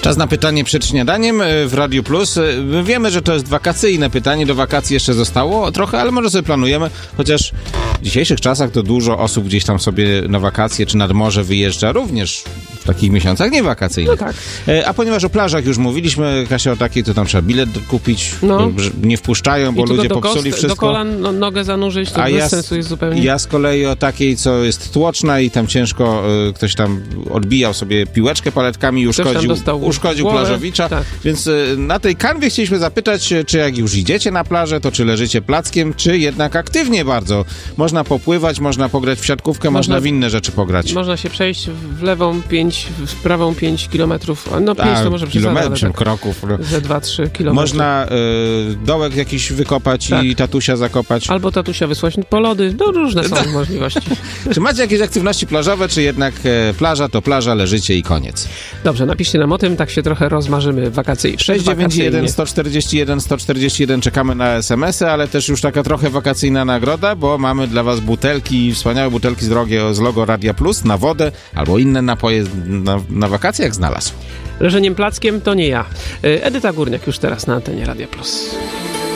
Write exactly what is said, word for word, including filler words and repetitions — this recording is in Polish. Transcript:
Czas na pytanie przed śniadaniem w Radiu Plus. My wiemy, że to jest wakacyjne pytanie, do wakacji jeszcze zostało trochę, ale może sobie planujemy, chociaż w dzisiejszych czasach to dużo osób gdzieś tam sobie na wakacje czy nad morze wyjeżdża, również w takich miesiącach niewakacyjnych. No tak. A ponieważ o plażach już mówiliśmy, Kasia, o takiej, to tam trzeba bilet kupić, No. nie wpuszczają, bo I tylko ludzie do popsuli kost, wszystko. do kolan no, nogę zanurzyć, to A bez ja, sensu jest zupełnie. Ja z kolei o takiej, co jest tłoczna i tam ciężko y, ktoś tam odbijał sobie piłeczkę paletkami i uszkodził, uszkodził głowę. plażowicza. Tak. Więc y, na tej kanwie chcieliśmy zapytać, czy jak już idziecie na plażę, to czy leżycie plackiem, czy jednak aktywnie bardzo. Można popływać, można pograć w siatkówkę, można, można w inne rzeczy pograć. Można się przejść w lewą pięć, w prawą pięć kilometrów, no pięć to może kilometrów, tak, kroków. Ze dwa trzy kilometry. Można y, dołek jakiś wykopać tak. i tatusia zakopać. Albo tatusia wysłać po lody, no różne są możliwości. Czy macie jakieś aktywności plażowe, czy jednak e, plaża to plaża, leżycie i koniec? Dobrze, napiszcie nam o tym, tak się trochę rozmarzymy wakacyjnie. sześć dziewięć jeden, sto czterdzieści jeden, sto czterdzieści jeden czekamy na es em esy, ale też już taka trochę wakacyjna nagroda, bo mamy dla was butelki, wspaniałe butelki drogie z logo Radia Plus na wodę albo inne napoje na, na wakacje, jak znalazł. Leżeniem plackiem to nie ja. Edyta Górniak już teraz na antenie Radia Plus.